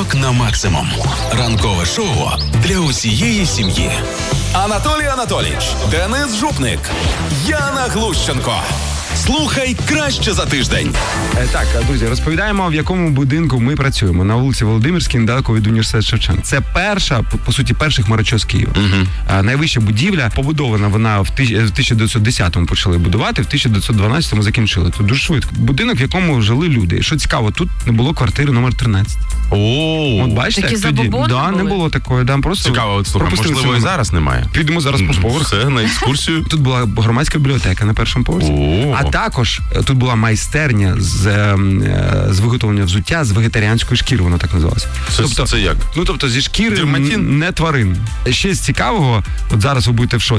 Ранок на максимум. Ранкове шоу для усієї сім'ї. Анатолій Анатолійович, Денис Жупник, Яна Глущенко. Слухай краще за тиждень. Так, друзі, розповідаємо, в якому будинку ми працюємо. На вулиці Володимирській, недалеко від університету Шевченка. Це по суті, перший хмарочос Києва. Найвища будівля, побудована вона в 1910-му почали будувати, в 1912-му закінчили. Тут дуже швидко. Будинок, в якому жили люди. Що цікаво, тут не було квартири номер 13. От бачите, такі як тоді? забобони Не було такої. Просто цікаво, от слухай, можливо, і зараз немає. Підемо зараз по поверху. Все, на екскурсію. Тут була громадська бібліотека на першому поверсі. А також тут була майстерня з виготовлення взуття з вегетаріанської шкіри, воно так називалося. Це як? Тобто зі шкіри Дерматин? не тварин. Ще з цікавого, от зараз ви будете в шоці.